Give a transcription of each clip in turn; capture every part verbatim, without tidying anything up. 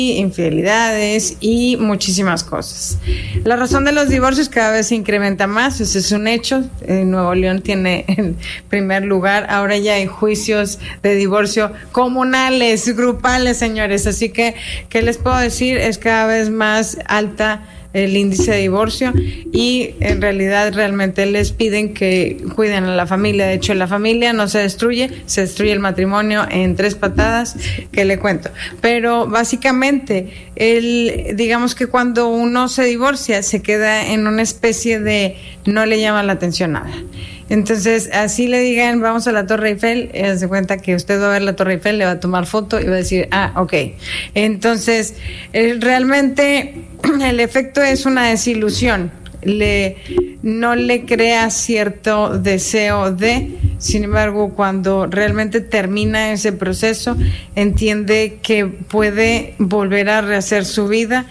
infidelidades y muchísimas cosas. La razón de los divorcios cada vez se incrementa más, ese es un hecho. En Nuevo León tiene el primer lugar, ahora ya hay juicios de divorcio comunales, grupales, señores, así que, ¿qué les puedo decir? Es cada vez más alta el índice de divorcio y en realidad realmente les piden que cuiden a la familia. De hecho, la familia no se destruye, se destruye el matrimonio en tres patadas, que le cuento. Pero básicamente, el, digamos que cuando uno se divorcia se queda en una especie de no le llama la atención nada. Entonces, así le digan, vamos a la Torre Eiffel, ella se cuenta que usted va a ver la Torre Eiffel, le va a tomar foto y va a decir, ah, ok. Entonces, eh, realmente el efecto es una desilusión. Le, no le crea cierto deseo de, sin embargo, cuando realmente termina ese proceso, entiende que puede volver a rehacer su vida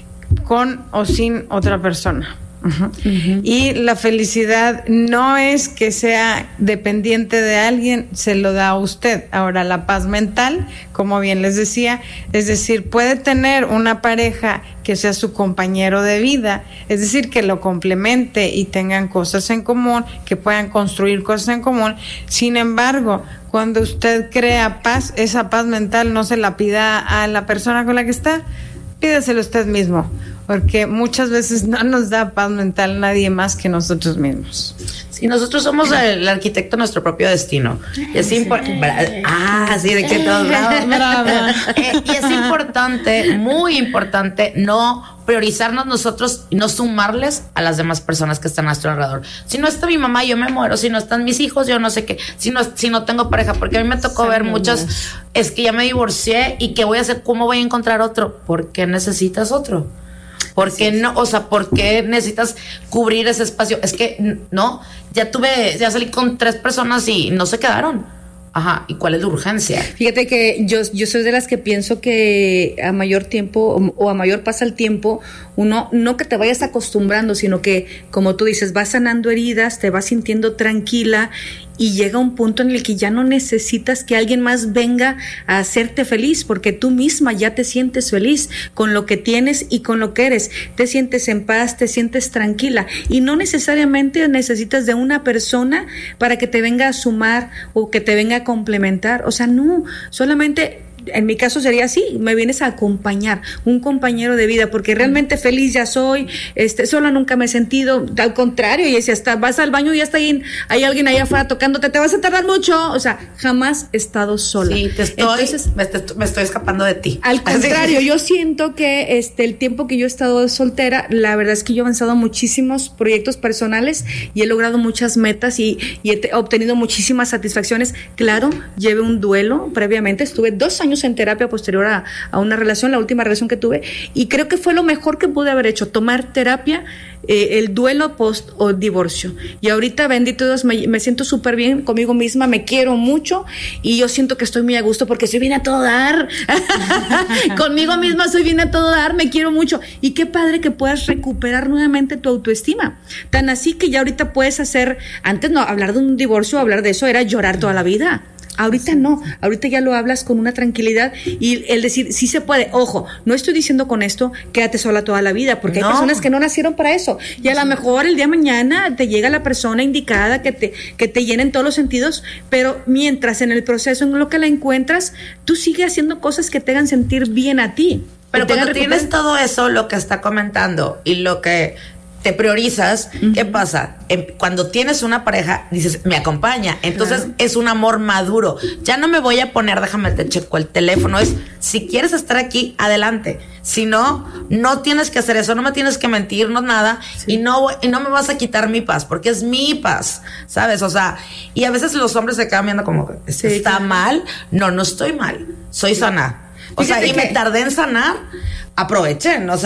con o sin otra persona. Uh-huh. Uh-huh. Y la felicidad no es que sea dependiente de alguien, se lo da a usted. Ahora, la paz mental, como bien les decía, es decir, puede tener una pareja que sea su compañero de vida, es decir, que lo complemente y tengan cosas en común, que puedan construir cosas en común. Sin embargo, cuando usted crea paz, esa paz mental no se la pida a la persona con la que está, pídaselo usted mismo, porque muchas veces no nos da paz mental nadie más que nosotros mismos. Sí, nosotros somos el, el arquitecto de nuestro propio destino. Y es importante. Ah, sí, de que todos bravo, bravo. Eh, y es importante, muy importante, no priorizarnos nosotros y no sumarles a las demás personas que están a nuestro alrededor. Si no está mi mamá, yo me muero. Si no están mis hijos, yo no sé qué. Si no, si no tengo pareja, porque a mí me tocó sí, ver muchas. Es que ya me divorcié y que voy a hacer, ¿cómo voy a encontrar otro? ¿Por qué necesitas otro? ¿Por qué no? O sea, ¿por qué necesitas cubrir ese espacio? Es que, no, ya tuve, ya salí con tres personas y no se quedaron. Ajá, ¿y cuál es la urgencia? Fíjate que yo, yo soy de las que pienso que a mayor tiempo o, o a mayor pasa el tiempo, uno, no que te vayas acostumbrando, sino que, como tú dices, vas sanando heridas, te vas sintiendo tranquila y llega un punto en el que ya no necesitas que alguien más venga a hacerte feliz, porque tú misma ya te sientes feliz con lo que tienes y con lo que eres. Te sientes en paz, te sientes tranquila y no necesariamente necesitas de una persona para que te venga a sumar o que te venga a complementar. O sea, no, solamente... En mi caso sería así, me vienes a acompañar, un compañero de vida, porque realmente feliz ya soy, este, sola nunca me he sentido, al contrario, y si hasta vas al baño y ya está ahí, hay alguien ahí afuera tocándote, te vas a tardar mucho, o sea, jamás he estado sola. Sí, te estoy, Entonces, me, te, me estoy escapando de ti. Al contrario, yo siento que este, el tiempo que yo he estado soltera, la verdad es que yo he avanzado muchísimos proyectos personales y he logrado muchas metas y, y he obtenido muchísimas satisfacciones. Claro, llevé un duelo previamente, estuve dos años en terapia posterior a, a una relación, la última relación que tuve, y creo que fue lo mejor que pude haber hecho, tomar terapia, eh, el duelo post o divorcio. Y ahorita, bendito Dios, me, me siento súper bien conmigo misma, me quiero mucho y yo siento que estoy muy a gusto porque soy bien a todo dar. Conmigo misma soy bien a todo dar, me quiero mucho. Y qué padre que puedas recuperar nuevamente tu autoestima. Tan así que ya ahorita puedes hacer, antes no, hablar de un divorcio, hablar de eso era llorar toda la vida. Ahorita no, ahorita ya lo hablas con una tranquilidad y el decir, sí se puede. Ojo, no estoy diciendo con esto, quédate sola toda la vida, porque no. Hay personas que no nacieron para eso. Y a lo mejor el día de mañana te llega la persona indicada que te, que te llene en todos los sentidos, pero mientras en el proceso, en lo que la encuentras, tú sigues haciendo cosas que te hagan sentir bien a ti. Pero cuando tienes todo eso, lo que está comentando y lo que... te priorizas, uh-huh. ¿Qué pasa? Cuando tienes una pareja, dices, me acompaña, entonces claro. Es un amor maduro, ya no me voy a poner, déjame te checo el teléfono, es, si quieres estar aquí, adelante, si no, no tienes que hacer eso, no me tienes que mentir, no nada, sí. y, no, y no me vas a quitar mi paz, porque es mi paz, ¿sabes? O sea, y a veces los hombres se quedan viendo como, sí, ¿está claro. mal? No, no estoy mal, soy sana, o Fíjate sea, y que... me tardé en sanar, aprovechen, o sea,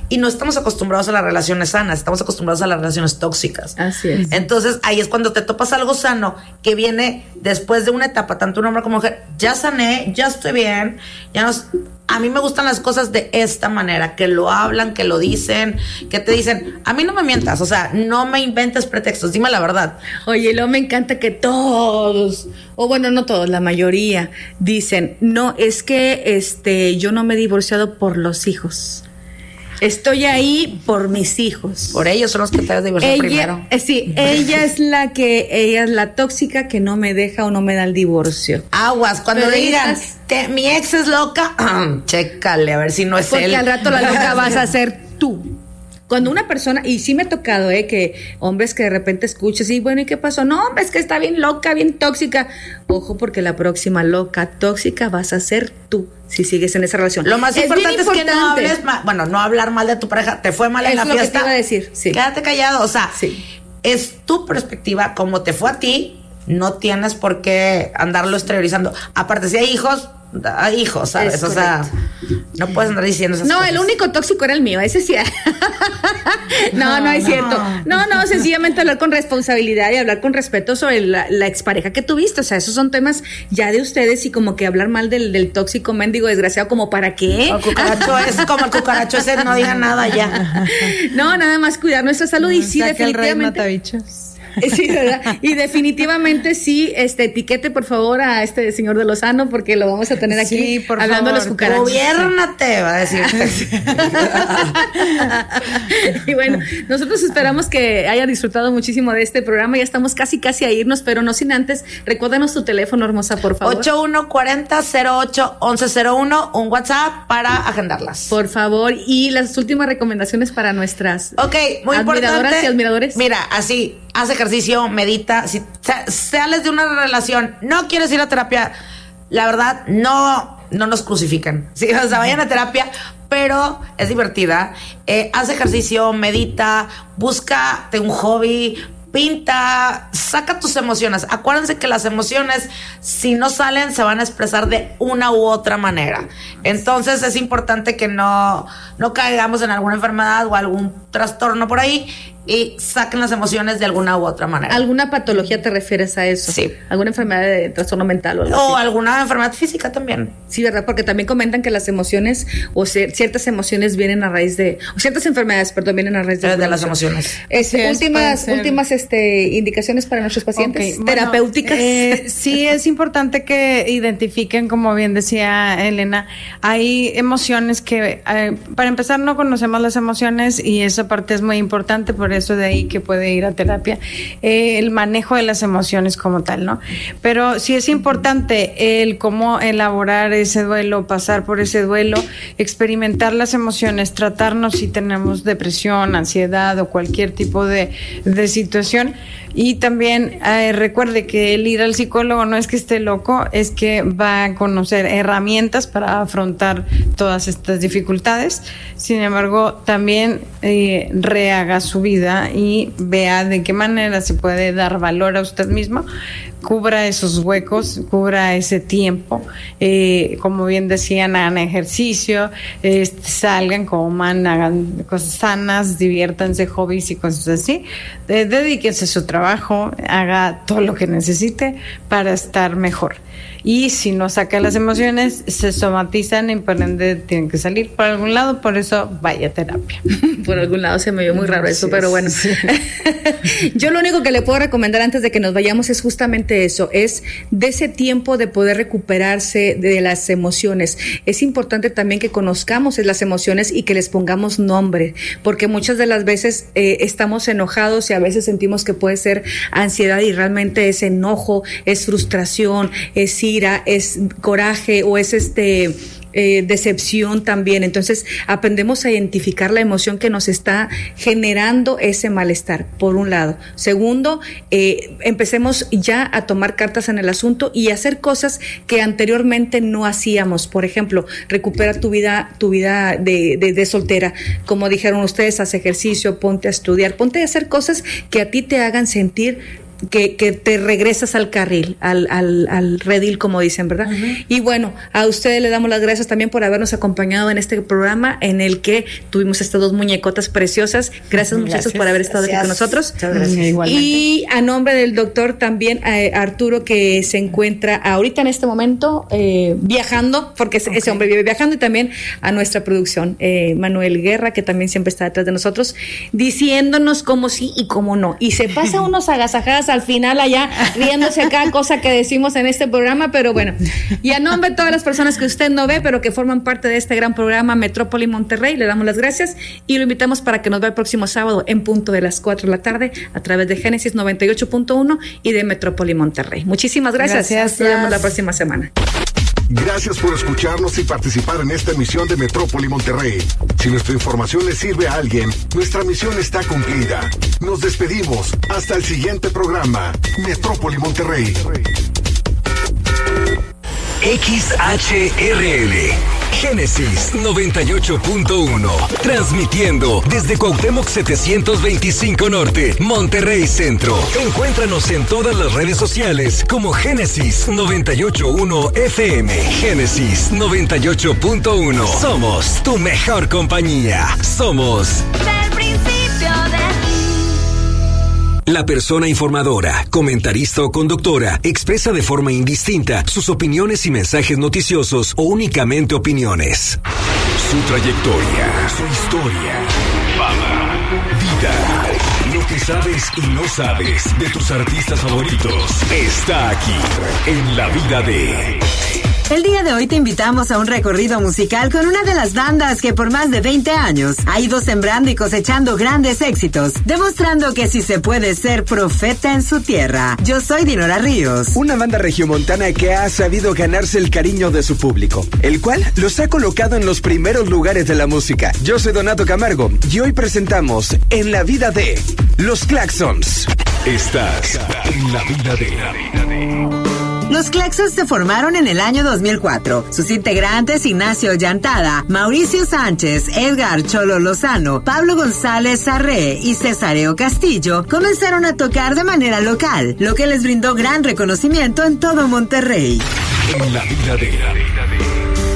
y no estamos acostumbrados a las relaciones sanas, estamos acostumbrados a las relaciones tóxicas. Así es. Entonces ahí es cuando te topas algo sano que viene después de una etapa, tanto un hombre como mujer, ya sané, ya estoy bien, ya no... A mí me gustan las cosas de esta manera, que lo hablan, que lo dicen, que te dicen, a mí no me mientas, o sea, no me inventes pretextos, dime la verdad. Oye, luego me encanta que todos, o bueno, no todos, la mayoría, dicen, no, es que este, yo no me he divorciado por los hijos. Estoy ahí por mis hijos. Por ellos son los que te has divorciado ella, primero. Eh, sí, ella es la que, ella es la tóxica que no me deja o no me da el divorcio. Aguas, cuando Pero le digan esas... que mi ex es loca, chécale, a ver si no es Porque él. al rato la loca vas a ser tú. Cuando una persona, y sí me ha tocado, eh, que hombres que de repente escuchas y bueno, ¿y qué pasó? No, hombre, es que está bien loca, bien tóxica. Ojo, porque la próxima loca, tóxica vas a ser tú si sigues en esa relación. Lo más es importante, importante es que no hables mal, bueno, no hablar mal de tu pareja, te fue mal en es la lo fiesta. Que te iba a decir, sí. Quédate callado, o sea, sí. Es tu perspectiva, como te fue a ti, no tienes por qué andarlo exteriorizando. Aparte, si hay hijos, hay hijos, ¿sabes? Es o sea, no puedes andar diciendo esas no, cosas. el único tóxico era el mío, ese sí. no, no, no es no. cierto. No, no, sencillamente hablar con responsabilidad y hablar con respeto sobre la, la expareja que tuviste. O sea, esos son temas ya de ustedes y como que hablar mal del, del tóxico mendigo desgraciado, como para qué. El cucaracho es como el cucaracho ese, no diga nada ya. No, nada más cuidar nuestra salud y sí, definitivamente. El rey matabichos. Sí, ¿verdad? Y definitivamente sí, este, etiquete por favor a este señor de Lozano porque lo vamos a tener aquí sí, por hablando favor, de los cucarachos. Gobiérnate, va a decir. Y bueno, nosotros esperamos que haya disfrutado muchísimo de este programa. Ya estamos casi casi a irnos, pero no sin antes, recuérdanos tu teléfono, hermosa, por favor. ocho uno cuatro cero cero ocho once cero uno, un WhatsApp para agendarlas. Por favor, y las últimas recomendaciones para nuestras Ok, muy admiradoras importante. y admiradores. Mira, así, haz ejercicio, medita. Si sales de una relación, no quieres ir a terapia, la verdad, no, no nos crucifican. Sí, o sea, vayan a terapia, pero es divertida. Eh, haz ejercicio, medita, búscate un hobby, pinta, saca tus emociones. Acuérdense que las emociones, si no salen, se van a expresar de una u otra manera. Entonces es importante que no, no caigamos en alguna enfermedad o algún trastorno por ahí y saquen las emociones de alguna u otra manera. ¿Alguna patología te refieres a eso? Sí. ¿Alguna enfermedad de trastorno mental o algo O así? alguna enfermedad física también. Sí, ¿verdad? Porque también comentan que las emociones o cier- ciertas emociones vienen a raíz de... O ciertas enfermedades, perdón, vienen a raíz de... De, de las emociones. Este, Sí, es, últimas puede ser. últimas este, indicaciones para nuestros pacientes Ok, bueno, terapéuticas. eh, sí, es importante que identifiquen, como bien decía Elena, hay emociones que, eh, para empezar, no conocemos las emociones y esa parte es muy importante, por eso de ahí que puede ir a terapia, eh, el manejo de las emociones como tal, ¿no? Pero sí es importante el cómo elaborar ese duelo, pasar por ese duelo, experimentar las emociones, tratarnos si tenemos depresión, ansiedad o cualquier tipo de, de situación. Y también eh, recuerde que el ir al psicólogo no es que esté loco, es que va a conocer herramientas para afrontar todas estas dificultades. Sin embargo, también eh, rehaga su vida y vea de qué manera se puede dar valor a usted mismo, cubra esos huecos, cubra ese tiempo, eh, como bien decían, hagan ejercicio, eh, salgan, coman, hagan cosas sanas, diviértanse, hobbies y cosas así, eh, dedíquense a su trabajo, haga todo lo que necesite para estar mejor. Y si no saca las emociones, se somatizan y por ende tienen que salir por algún lado, por eso vaya a terapia. Por algún lado se me vio muy raro eso, Sí, pero bueno. sí. Yo lo único que le puedo recomendar antes de que nos vayamos es justamente eso, es de ese tiempo de poder recuperarse de las emociones. Es importante también que conozcamos las emociones y que les pongamos nombre, porque muchas de las veces eh, estamos enojados y a veces sentimos que puede ser ansiedad y realmente es enojo, es frustración, es ira, es coraje o es este... Eh, decepción también. Entonces aprendemos a identificar la emoción que nos está generando ese malestar, por un lado. Segundo, eh, empecemos ya a tomar cartas en el asunto y hacer cosas que anteriormente no hacíamos. Por ejemplo, recupera tu vida, tu vida de, de, de soltera. Como dijeron ustedes, haz ejercicio, ponte a estudiar, ponte a hacer cosas que a ti te hagan sentir que, que te regresas al carril, al, al, al redil, como dicen, ¿verdad? Uh-huh. Y bueno, a ustedes le damos las gracias también por habernos acompañado en este programa en el que tuvimos estas dos muñecotas preciosas. Gracias, muchachos, gracias, por haber estado gracias. aquí con nosotros. Muchas gracias. Y a nombre del doctor también eh, Arturo, que se encuentra ahorita en este momento eh, viajando, porque okay. ese hombre vive viajando, y también a nuestra producción, eh, Manuel Guerra, que también siempre está detrás de nosotros, diciéndonos cómo sí y cómo no. Y se pasa unos agasajadas al final allá, riéndose a cada cosa que decimos en este programa, pero bueno. Y a nombre de todas las personas que usted no ve, pero que forman parte de este gran programa Metrópoli Monterrey, le damos las gracias y lo invitamos para que nos vea el próximo sábado en punto de las cuatro de la tarde a través de Génesis noventa y ocho punto uno y de Metrópoli Monterrey. Muchísimas gracias. Gracias. Nos vemos la próxima semana. Gracias por escucharnos y participar en esta emisión de Metrópoli Monterrey. Si nuestra información le sirve a alguien, nuestra misión está cumplida. Nos despedimos. Hasta el siguiente programa. Metrópoli Monterrey. X H R L Génesis noventa y ocho punto uno, transmitiendo desde Cuauhtémoc setecientos veinticinco Norte, Monterrey Centro. Encuéntranos en todas las redes sociales como Génesis noventa y ocho punto uno F M. Génesis noventa y ocho punto uno. Somos tu mejor compañía. Somos del principio de la persona informadora, comentarista o conductora expresa de forma indistinta sus opiniones y mensajes noticiosos o únicamente opiniones. Su trayectoria, su historia, fama, vida, lo que sabes y no sabes de tus artistas favoritos está aquí en La Vida de... El día de hoy te invitamos a un recorrido musical con una de las bandas que por más de veinte años ha ido sembrando y cosechando grandes éxitos, demostrando que sí se puede ser profeta en su tierra. Yo soy Dinora Ríos. Una banda regiomontana que ha sabido ganarse el cariño de su público, el cual los ha colocado en los primeros lugares de la música. Yo soy Donato Camargo y hoy presentamos En la Vida de Los Claxons. Estás en La Vida de... Los Claxons se formaron en el año dos mil cuatro. Sus integrantes Ignacio Llantada, Mauricio Sánchez, Edgar Cholo Lozano, Pablo González Sarré y Cesareo Castillo comenzaron a tocar de manera local, lo que les brindó gran reconocimiento en todo Monterrey. En La Vida de...